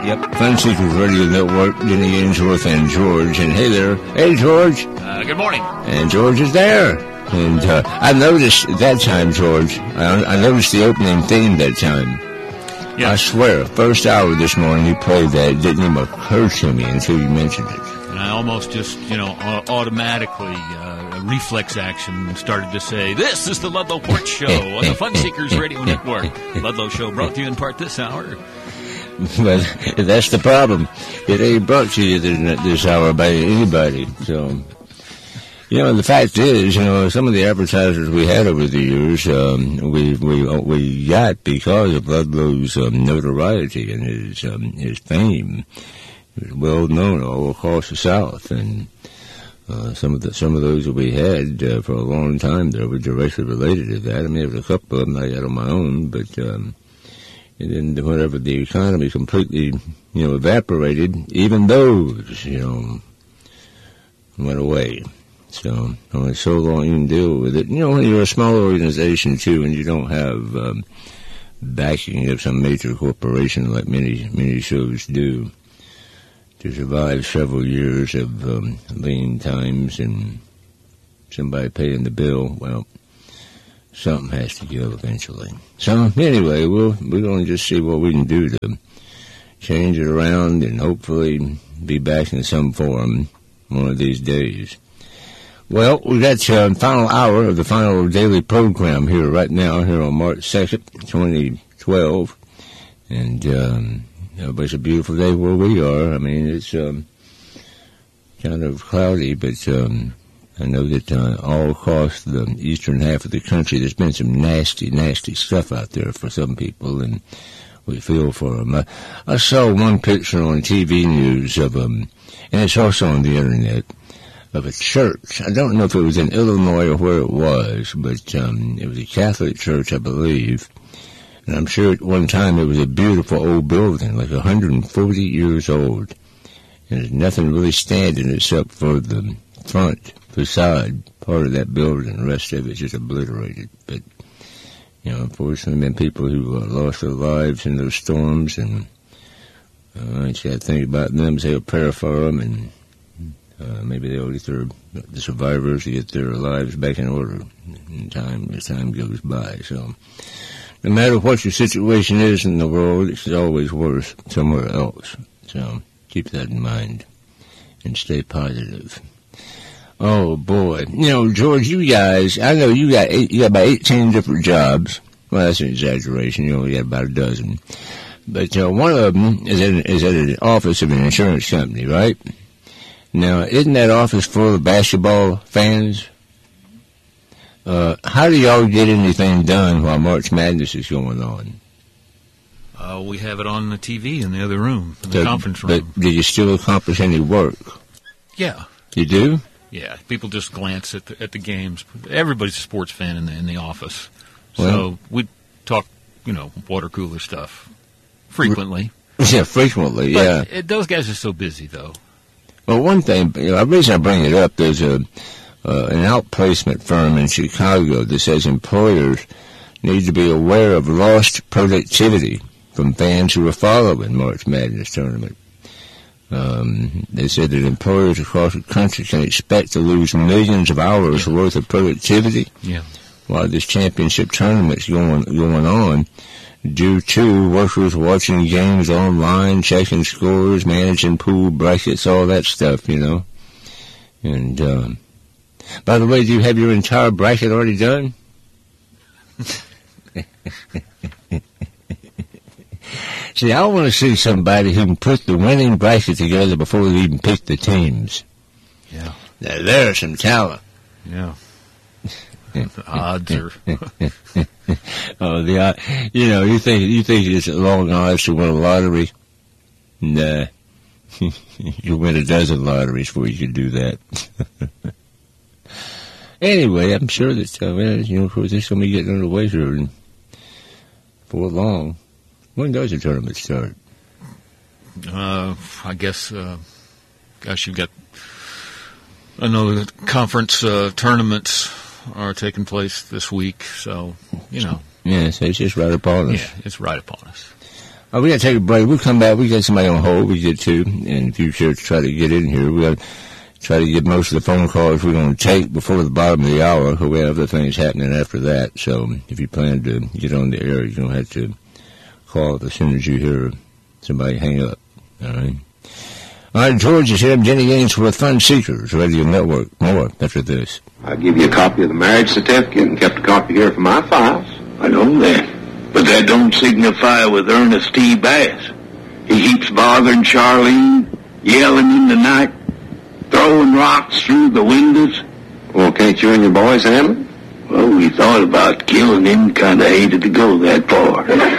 Yep, Fun Seekers Radio Network, Denny Ainsworth and George. And hey there. Hey, George. Good morning. And George is there. And I noticed that time, George, I noticed the opening theme that time. Yeah. I swear, first hour this morning you played that. It didn't even occur to me until you mentioned it. And I almost just, automatically, reflex action started to say, this is the Ludlow Porch Show on the Fun Seekers Radio Network. Ludlow Show brought to you in part this hour. But that's the problem. It ain't brought to you this hour by anybody. So, the fact is, some of the advertisers we had over the years, we got because of Ludlow's notoriety and his fame. He was well known all across the South, and some of those that we had for a long time there were directly related to that. I mean, there was a couple of them I got on my own, but and then whenever the economy completely, evaporated, even those, went away. So, only so long you can deal with it. When you're a small organization, too, and you don't have backing of some major corporation like many shows do, to survive several years of lean times and somebody paying the bill, well, something has to give eventually. So, anyway, we're going to just see what we can do to change it around and hopefully be back in some form one of these days. Well, we got final hour of the final daily program here right now, here on March 2nd, 2012. And it's a beautiful day where we are. I mean, it's kind of cloudy, but I know that all across the eastern half of the country, there's been some nasty, nasty stuff out there for some people, and we feel for them. I saw one picture on TV news of and it's also on the Internet, of a church. I don't know if it was in Illinois or where it was, but it was a Catholic church, I believe. And I'm sure at one time it was a beautiful old building, like 140 years old. And there's nothing really standing except for the front facade part of that building. The rest of it's just obliterated. But, unfortunately, there have been people who lost their lives in those storms. And I just got to think about them, say a prayer for them, and maybe they'll get the survivors to get their lives back in order as time goes by. So, no matter what your situation is in the world, it's always worse somewhere else. So keep that in mind and stay positive. Oh, boy. George, you guys, I know you got about 18 different jobs. Well, that's an exaggeration. You only got about a dozen. But one of them is at an office of an insurance company, right? Now, isn't that office full of basketball fans? How do y'all get anything done while March Madness is going on? We have it on the TV in the other room, in the conference room. But did you still accomplish any work? Yeah. You do? Yeah. People just glance at the games. Everybody's a sports fan in the office. Well, so we talk, water cooler stuff frequently. Yeah, frequently, yeah. But those guys are so busy, though. Well, one thing, the reason I bring it up, there's an outplacement firm in Chicago that says employers need to be aware of lost productivity from fans who are following March Madness tournament. They said that employers across the country can expect to lose millions of hours worth of productivity while this championship tournament's going on, due to workers watching games online, checking scores, managing pool brackets, all that stuff, And, by the way, do you have your entire bracket already done? See, I want to see somebody who can put the winning bracket together before they even pick the teams. Yeah. Now, there's some talent. Yeah. The odds are... you think it's long odds to win a lottery? Nah. You win a dozen lotteries before you can do that. Anyway, I'm sure that, of course, this is going to be getting underway here before long. When does the tournament start? I guess, you've got, I know the conference tournaments are taking place this week, so, Yeah, so it's just right upon us. Yeah, it's right upon us. We got to take a break. We'll come back. We got somebody on hold. We get to, and if you sure to try to get in here, we got to try to get most of the phone calls we're going to take before the bottom of the hour. We have other things happening after that. So if you plan to get on the air, you're going to have to call as soon as you hear somebody hang up. All right. All right, George is here. I'm Jenny Gaines with Fun Seekers Radio Network. More after this. I'll give you a copy of the marriage certificate and kept a copy here for my files. I know that. But that don't signify with Ernest T. Bass. He keeps bothering Charlene, yelling in the night, throwing rocks through the windows. Well, can't you and your boys handle it? Well, we thought about killing him, kind of hated to go that far.